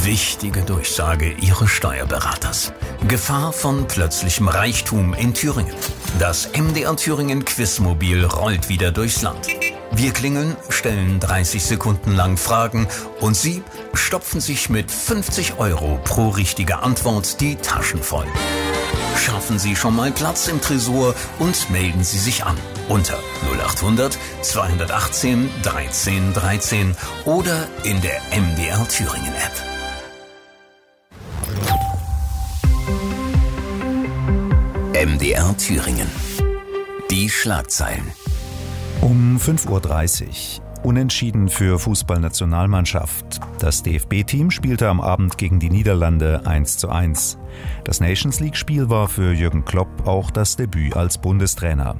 Wichtige Durchsage Ihres Steuerberaters. Gefahr von plötzlichem Reichtum in Thüringen. Das MDR Thüringen Quizmobil rollt wieder durchs Land. Wir klingeln, stellen 30 Sekunden lang Fragen und Sie stopfen sich mit 50 € pro richtige Antwort die Taschen voll. Schaffen Sie schon mal Platz im Tresor und melden Sie sich an unter 0800 218 13 13 oder in der MDR Thüringen App. MDR Thüringen. Die Schlagzeilen. Um 5:30 Uhr. Unentschieden für Fußballnationalmannschaft. Das DFB-Team spielte am Abend gegen die Niederlande 1:1. Das Nations-League-Spiel war für Jürgen Klopp auch das Debüt als Bundestrainer.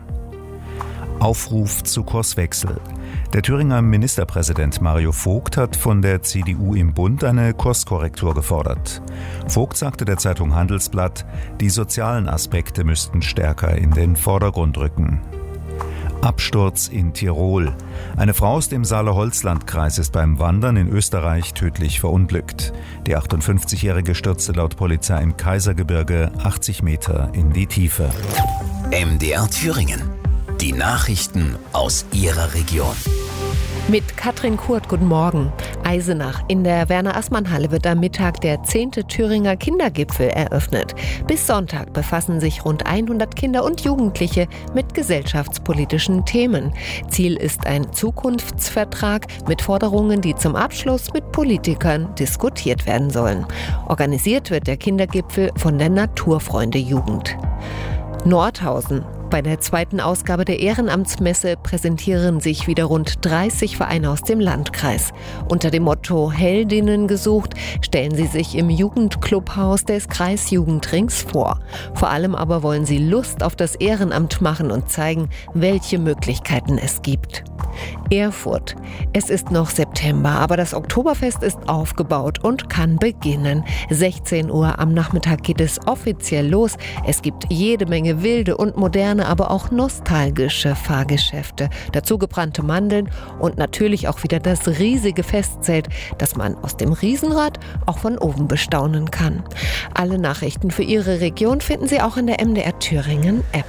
Aufruf zu Kurswechsel. Der Thüringer Ministerpräsident Mario Vogt hat von der CDU im Bund eine Kurskorrektur gefordert. Vogt sagte der Zeitung Handelsblatt, die sozialen Aspekte müssten stärker in den Vordergrund rücken. Absturz in Tirol. Eine Frau aus dem Saale-Holzland-Kreis ist beim Wandern in Österreich tödlich verunglückt. Die 58-Jährige stürzte laut Polizei im Kaisergebirge 80 Meter in die Tiefe. MDR Thüringen. Die Nachrichten aus Ihrer Region. Mit Katrin Kurt, guten Morgen. Eisenach. In der Werner-Assmann-Halle wird am Mittag der 10. Thüringer Kindergipfel eröffnet. Bis Sonntag befassen sich rund 100 Kinder und Jugendliche mit gesellschaftspolitischen Themen. Ziel ist ein Zukunftsvertrag mit Forderungen, die zum Abschluss mit Politikern diskutiert werden sollen. Organisiert wird der Kindergipfel von der Naturfreunde Jugend. Nordhausen. Bei der zweiten Ausgabe der Ehrenamtsmesse präsentieren sich wieder rund 30 Vereine aus dem Landkreis. Unter dem Motto Heldinnen gesucht stellen sie sich im Jugendclubhaus des Kreisjugendrings vor. Vor allem aber wollen sie Lust auf das Ehrenamt machen und zeigen, welche Möglichkeiten es gibt. Erfurt. Es ist noch September, aber das Oktoberfest ist aufgebaut und kann beginnen. 16 Uhr am Nachmittag geht es offiziell los. Es gibt jede Menge wilde und moderne, aber auch nostalgische Fahrgeschäfte. Dazu gebrannte Mandeln und natürlich auch wieder das riesige Festzelt, das man aus dem Riesenrad auch von oben bestaunen kann. Alle Nachrichten für Ihre Region finden Sie auch in der MDR Thüringen App.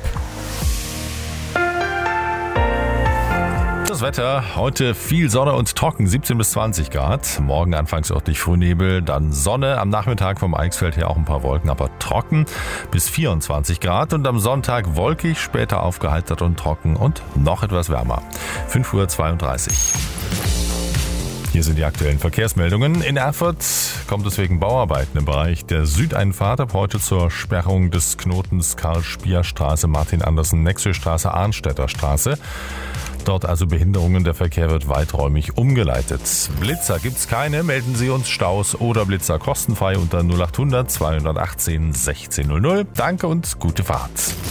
Das Wetter, heute viel Sonne und trocken, 17 bis 20 Grad. Morgen anfangs örtlich Frühnebel, dann Sonne. Am Nachmittag vom Eichsfeld her auch ein paar Wolken, aber trocken bis 24 Grad. Und am Sonntag wolkig, später aufgeheitert und trocken und noch etwas wärmer. 5:32 Uhr. Hier sind die aktuellen Verkehrsmeldungen. In Erfurt kommt es wegen Bauarbeiten im Bereich der Südeinfahrt ab heute zur Sperrung des Knotens Karl-Spier-Straße, Martin-Andersen-Nexö-Straße, Arnstädter Straße. Dort also Behinderungen, der Verkehr wird weiträumig umgeleitet. Blitzer gibt's keine, melden Sie uns Staus oder Blitzer kostenfrei unter 0800 218 1600. Danke und gute Fahrt.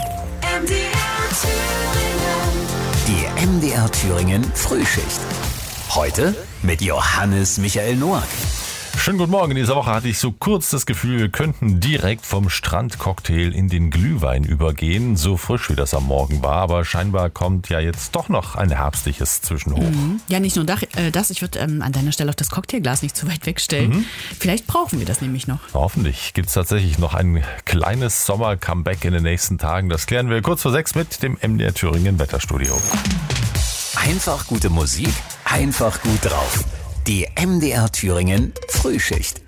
Die MDR Thüringen Frühschicht. Heute mit Johannes Michael Noack. Schönen guten Morgen. In dieser Woche hatte ich so kurz das Gefühl, wir könnten direkt vom Strandcocktail in den Glühwein übergehen, so frisch wie das am Morgen war. Aber scheinbar kommt ja jetzt doch noch ein herbstliches Zwischenhoch. Ja, nicht nur das. Ich würde an deiner Stelle auch das Cocktailglas nicht zu weit wegstellen. Vielleicht brauchen wir das nämlich noch. Hoffentlich gibt es tatsächlich noch ein kleines Sommer-Comeback in den nächsten Tagen. Das klären wir kurz vor 6 mit dem MDR Thüringen Wetterstudio. Einfach gute Musik, einfach gut drauf. Die MDR Thüringen Frühschicht.